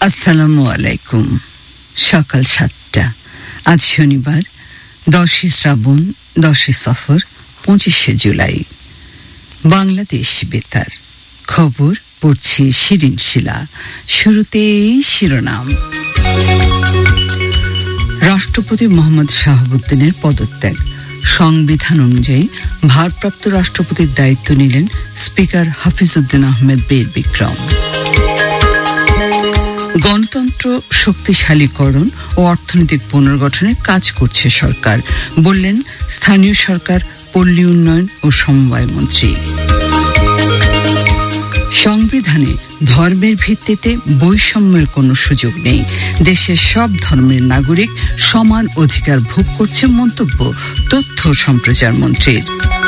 আসসালামু আলাইকুম। সকাল 7টা। আজ শনিবার 10 শ্রাবণ, 10 সফর, 25 জুলাই। বাংলাদেশ বেতার খবর পড়ছি শিরিন শিলা। শুরুতেই শিরোনাম। রাষ্ট্রপতি মোহাম্মদ শাহাবুদ্দিনের পদত্যাগ। সংবিধান অনুযায়ী ভারপ্রাপ্ত রাষ্ট্রপতির দায়িত্ব নিলেন স্পিকার হাফিজউদ্দিন আহমেদ বীর বিক্রম। গণতন্ত্র শক্তিশালীকরণ ও অর্থনৈতিক পুনর্গঠনের কাজ করছে সরকার, বললেন স্থানীয় সরকার, পল্লী উন্নয়ন ও সমবায় মন্ত্রী। সংবিধানে ধর্মের ভিত্তিতে বৈষম্যের কোনো সুযোগ নেই। দেশের সব ধর্মের নাগরিক সমান অধিকার ভোগ করছে মন্তব্য তথ্য সম্প্রচার মন্ত্রীর।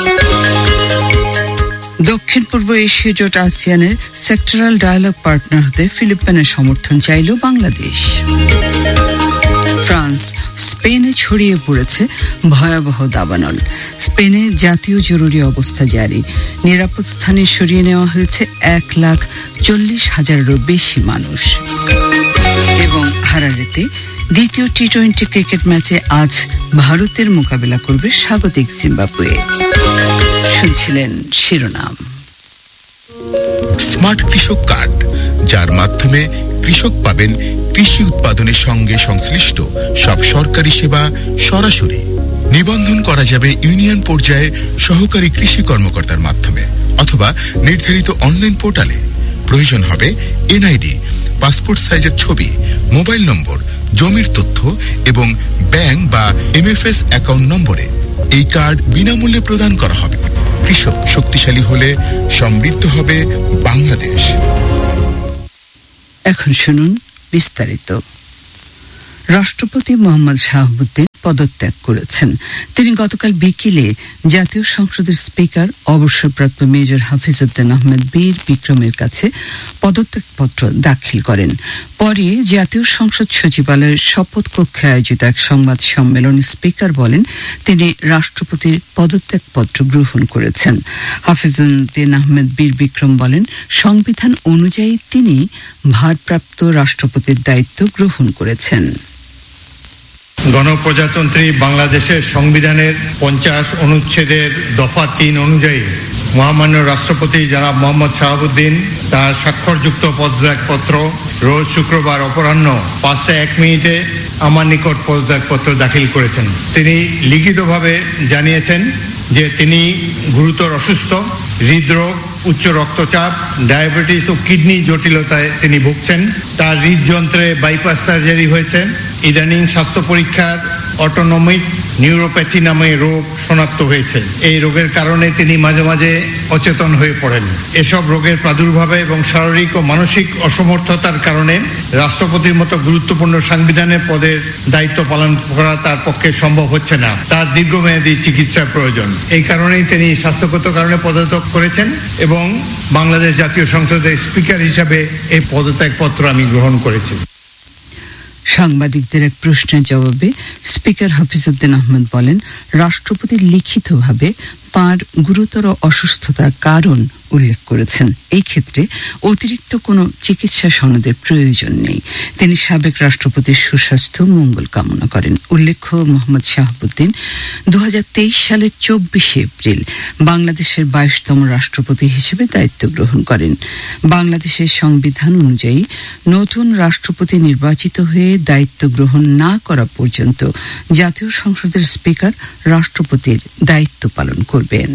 দক্ষিণ পূর্ব এশীয় জোট আসিয়ানের সেক্টরাল ডায়ালগ পার্টনার হতে ফিলিপাইনের সমর্থন চাইল বাংলাদেশ। ফ্রান্স, স্পেনে ছড়িয়ে পড়েছে ভয়াবহ দাবানল। স্পেনে জাতীয় জরুরি অবস্থা জারি। নিরাপদ স্থানে সরিয়ে নেওয়া হয়েছে 1,40,000-এরও বেশি মানুষ। এবং হারারেতে দ্বিতীয় টি-20 ক্রিকেট ম্যাচে আজ ভারতের মোকাবেলা করবে স্বাগতিক জিম্বাবুয়ে। শুনছিলেন শিরোনাম। স্মার্ট কৃষক কার্ড, যার মাধ্যমে কৃষক পাবেন কৃষি উৎপাদনের সঙ্গে সংশ্লিষ্ট সব সরকারি সেবা সরাসরি। নিবন্ধন করা যাবে ইউনিয়ন পর্যায়ে সহকারী কৃষি কর্মকর্তার মাধ্যমে অথবা নির্ধারিত অনলাইন পোর্টালে। প্রয়োজন হবে এনআইডি, পাসপোর্ট সাইজের ছবি, মোবাইল নম্বর, জমির তথ্য এবং ব্যাংক বা এমএফএস অ্যাকাউন্ট নম্বরে। এই কার্ড বিনামূল্যে প্রদান করা হবে। কৃষক শক্তিশালী হলে সমৃদ্ধ হবে বাংলাদেশ। এখন শুনুন বিস্তারিত। রাষ্ট্রপতি মোহাম্মদ শাহাবুদ্দিন পদত্যাগ করেছেন। তিনি গতকাল বিকেলে জাতীয় সংসদের স্পিকার অবসরপ্রাপ্ত মেজর হাফিজউদ্দিন আহমেদ বীর বিক্রমের কাছে পদত্যাগপত্র দাখিল করেন। পরে জাতীয় সংসদ সচিবালয়ের শপথ কক্ষে আয়োজিত এক সংবাদ সম্মেলনে স্পিকার বলেন, তিনি রাষ্ট্রপতির পদত্যাগপত্র গ্রহণ করেছেন। হাফিজউদ্দিন আহমেদ বীর বিক্রম বলেন, সংবিধান অনুযায়ী তিনি ভারপ্রাপ্ত রাষ্ট্রপতির দায়িত্ব গ্রহণ করেছেন। গণপ্রজাতন্ত্রী বাংলাদেশের সংবিধানের 50 অনুচ্ছেদের দফা 3 অনুযায়ী মহামান্য রাষ্ট্রপতি জনাব মোহাম্মদ শাহাবুদ্দিন তার স্বাক্ষরযুক্ত পদত্যাগপত্র রোজ শুক্রবার অপরাহ্ন 5:01 আমার নিকট পদত্যাগপত্র দাখিল করেছেন। তিনি লিখিতভাবে জানিয়েছেন যে তিনি গুরুতর অসুস্থ, হৃদরোগ, উচ্চ রক্তচাপ, ডায়াবেটিস ও কিডনি জটিলতায় তিনি ভুগছেন। তার হৃদযন্ত্রে বাইপাস সার্জারি হয়েছে। ইদানিং স্বাস্থ্য পরীক্ষার অটোনমিক নিউরোপ্যাথি নামে রোগ শনাক্ত হয়েছে। এই রোগের কারণে তিনি মাঝে মাঝে অচেতন হয়ে পড়েন। এসব রোগের প্রাদুর্ভাবে এবং শারীরিক ও মানসিক অসমর্থতার কারণে রাষ্ট্রপতির মতো গুরুত্বপূর্ণ সাংবিধানিক পদের দায়িত্ব পালন করা তার পক্ষে সম্ভব হচ্ছে না। তার দীর্ঘমেয়াদী চিকিৎসার প্রয়োজন। এই কারণেই তিনি স্বাস্থ্যগত কারণে পদত্যাগ করেছেন এবং বাংলাদেশ জাতীয় সংসদের স্পিকার হিসাবে এই পদত্যাগপত্র আমি গ্রহণ করেছি। সাংবাদিকদের এক প্রশ্নের জবাবে স্পিকার হাফিজউদ্দিন আহমেদ বলেন, রাষ্ট্রপতি লিখিতভাবে তাঁর গুরুতর অসুস্থতার কারণ উল্লেখ করেছেন। এই ক্ষেত্রে অতিরিক্ত কোনো চিকিৎসা সনদের প্রয়োজন নেই। তিনি সাবেক রাষ্ট্রপতির সুস্বাস্থ্য মঙ্গল কামনা করেন। উল্লেখ্য, মোহাম্মদ শাহাবুদ্দিন 2023 সালের 24 এপ্রিল বাংলাদেশের 22তম রাষ্ট্রপতি হিসেবে দায়িত্ব গ্রহণ করেন। বাংলাদেশের সংবিধান অনুযায়ী নতুন রাষ্ট্রপতি নির্বাচিত হয়ে দায়িত্ব গ্রহণ না করা পর্যন্ত জাতীয় সংসদের স্পিকার রাষ্ট্রপতির দায়িত্ব পালন করবেন।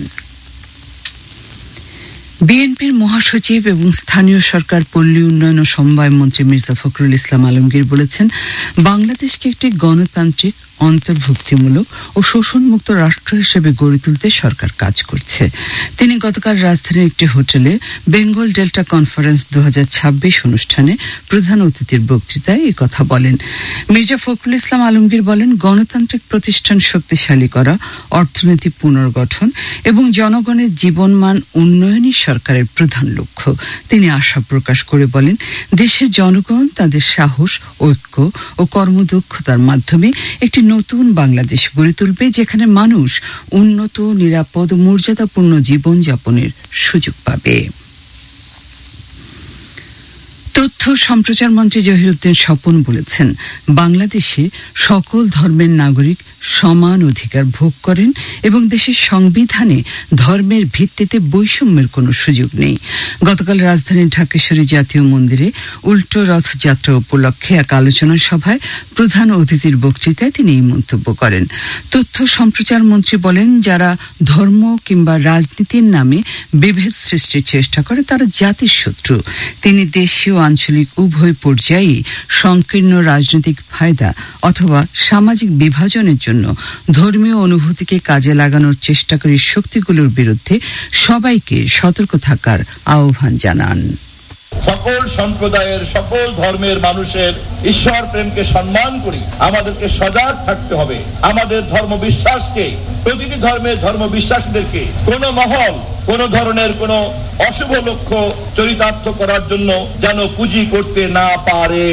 বিএনপির মহাসচিব এবং স্থানীয় সরকার, পল্লী উন্নয়ন ও সমবায় মন্ত্রী মির্জা ফখরুল ইসলাম আলমগীর বলেছেন, বাংলাদেশকে একটি গণতান্ত্রিক, অন্তর্ভুক্তিমূলক ও শোষণমুক্ত রাষ্ট্র হিসেবে গড়ে তুলতে সরকার কাজ করছে। তিনি গতকাল রাজধানীর একটি হোটেলে বেঙ্গল ডেল্টা কনফারেন্স 2026 অনুষ্ঠানে প্রধান অতিথির বক্তৃতায় এই কথা বলেন। মির্জা ফখরুল ইসলাম আলমগীর বলেন, গণতান্ত্রিক প্রতিষ্ঠান শক্তিশালী করা, অর্থনীতি পুনর্গঠন এবং জনগণের জীবনমান উন্নয়নই সরকারের প্রধান লক্ষ্য। তিনি আশা প্রকাশ করে বলেন, দেশের জনগণ তাদের সাহস, ঐক্য ও কর্মদক্ষতার মাধ্যমে একটি নতুন বাংলাদেশ গড়ে তুলবে, যেখানে মানুষ উন্নত, নিরাপদ ও মর্যাদাপূর্ণ জীবনযাপনের সুযোগ পাবে। তথ্য সম্প্রচার মন্ত্রী জহিরুদ্দিন স্বপন বলেছেন, বাংলাদেশে সকল ধর্মের নাগরিক সমান অধিকার ভোগ করেন এবং দেশের সংবিধানে ধর্মের ভিত্তিতে বৈষম্যের কোনো সুযোগ নেই। গতকাল রাজধানীর ঢাকেশ্বরী জাতীয় মন্দিরে উল্টো রথযাত্রা উপলক্ষে এক আলোচনা সভায় প্রধান অতিথির বক্তৃতায় তিনি এই মন্তব্য করেন। তথ্য সম্প্রচার মন্ত্রী বলেন, যারা ধর্ম কিংবা রাজনীতির নামে বিভেদ সৃষ্টির চেষ্টা করে তারা জাতির শত্রু। তিনি দেশীয় আঞ্চলিক উভয় পর্যায়েই সংকীর্ণ রাজনৈতিক ফায়দা অথবা সামাজিক বিভাজনের জন্য ধর্মীয় অনুভূতিকে কাজে লাগানোর চেষ্টাকারী শক্তিগুলোর বিরুদ্ধে সবাইকে সতর্ক থাকার আহ্বান জানান। সকল সম্প্রদায়ের সকল ধর্মের মানুষের ঈশ্বর প্রেমকে সম্মান করি, আমাদেরকে সজাগ থাকতে হবে। আমাদের ধর্ম বিশ্বাসকে, প্রতিটি ধর্মের ধর্ম বিশ্বাসীদেরকে কোন মহল কোন ধরনের কোন অশুভ লক্ষ্য চরিতার্থ করার জন্য যেন পুঁজি করতে না পারে।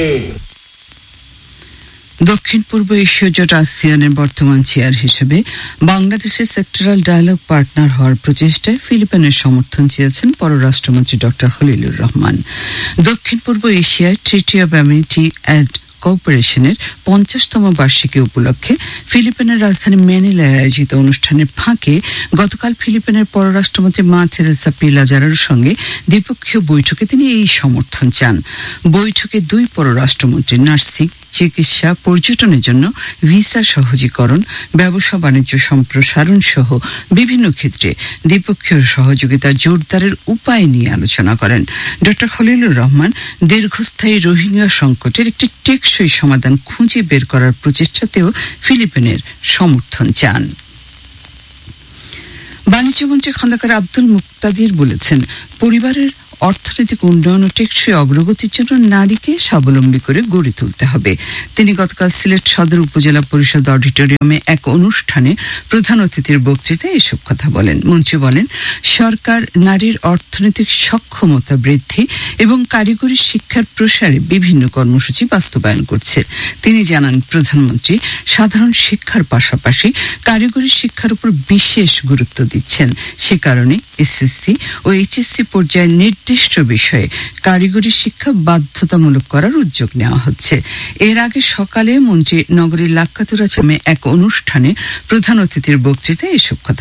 দক্ষিণ পূর্ব এশীয় জোট আসিয়ানের বর্তমান চেয়ার হিসেবে বাংলাদেশের সেক্টরাল ডায়ালগ পার্টনার হওয়ার প্রচেষ্টায় ফিলিপাইনের সমর্থন চেয়েছেন পররাষ্ট্রমন্ত্রী ডক্টর খলিলুর রহমান। দক্ষিণ পূর্ব এশিয়ায় ট্রিটি অব অ্যামিনিটি অ্যান্ড কোঅপারেশনের 50তম বার্ষিকী উপলক্ষে ফিলিপাইনের রাজধানী ম্যানিলায় আয়োজিত অনুষ্ঠানের ফাঁকে গতকাল ফিলিপাইনের পররাষ্ট্রমন্ত্রী মা থেরেসা পিলাজারার সঙ্গে দ্বিপক্ষীয় বৈঠকে তিনি এই সমর্থন চান। বৈঠকে দুই পররাষ্ট্রমন্ত্রী নার্সিং, চিকিৎসা, পর্যটনের জন্য ভিসা সহজীকরণ, ব্যবসা বাণিজ্য সম্প্রসারণ সহ বিভিন্ন ক্ষেত্রে দ্বিপক্ষীয় সহযোগিতা জোরদারের উপায় নিয়ে আলোচনা করেন। ডক্টর খলিলুর রহমান দীর্ঘস্থায়ী রোহিঙ্গা সংকটের একটি টেকসই সমাধান খুঁজে বের করার প্রচেষ্টাতেও ফিলিপাইনের সমর্থন চান। বাণিজ্যমন্ত্রী খন্দকার আব্দুল মুক্তাদির বলেছেন, পরিবারের অর্থনৈতিক উন্নয়ন ও টেকসই অগ্রগতির জন্য নারীকে স্বাবলম্বী করে গড়ে তুলতে হবে। তিনি গতকাল সিলেট সদর উপজেলা পরিষদ অডিটোরিয়ামে এক অনুষ্ঠানে প্রধান অতিথির বক্তৃতায় এসব কথা বলেন। মন্ত্রী বলেন, সরকার নারীর অর্থনৈতিক সক্ষমতা বৃদ্ধি এবং কারিগরি শিক্ষার প্রসারে বিভিন্ন কর্মসূচি বাস্তবায়ন করছে। তিনি জানান, প্রধানমন্ত্রী সাধারণ শিক্ষার পাশাপাশি কারিগরি শিক্ষার উপর বিশেষ গুরুত্ব দিচ্ছেন। সে কারণে এসএসসি ও এইচএসসি পর্যায়ে নির্দিষ্ট বিষয়ে কারিগরি শিক্ষা বাধ্যতামূলক করার উদ্যোগ নেওয়া হচ্ছে। এর আগে সকালে মন্ত্রী নগরীর লাক্কাতুরা চামে এক অনুষ্ঠানে প্রধান অতিথির বক্তৃতায় এসব কথা